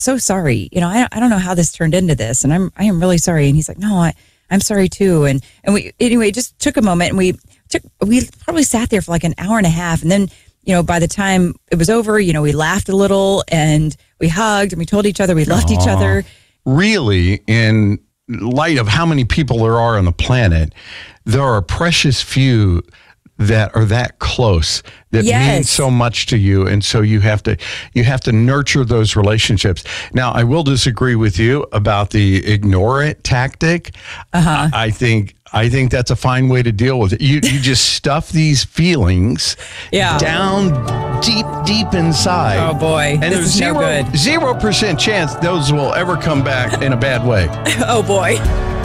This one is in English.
so sorry. I don't know how this turned into this, and I am really sorry. And he's like, no, I'm sorry too. And we anyway just took a moment, and we probably sat there for like an hour and a half, and then by the time it was over, we laughed a little and we hugged and we told each other we loved each other. Really, in light of how many people there are on the planet, there are precious few that are that close, that mean so much to you, and so you have to nurture those relationships. Now, I will disagree with you about the ignore it tactic. I think that's a fine way to deal with it. You just stuff these feelings down deep inside. Oh boy, and there's no good. 0% chance those will ever come back in a bad way. Oh boy.